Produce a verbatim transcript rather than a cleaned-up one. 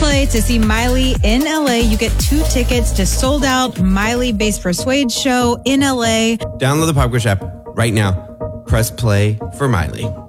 play to see Miley in L A. You get two tickets to sold out Miley Bass Persuade show in L A. Download the Pop Quiz app right now. Press play for Miley.